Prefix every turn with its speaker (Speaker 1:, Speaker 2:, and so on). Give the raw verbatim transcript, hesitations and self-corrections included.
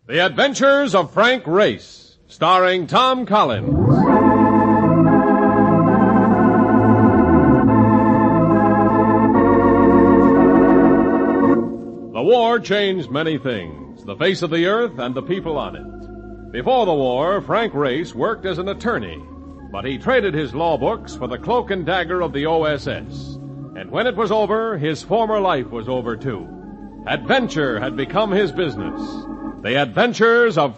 Speaker 1: The Adventures of Frank Race, starring Tom Collins. The war changed many things, the face of the earth and the people on it. Before the war, Frank Race worked as an attorney, but he traded his law books for the cloak and dagger of the O S S. And when it was over, his former life was over too. Adventure had become his business. The Adventures of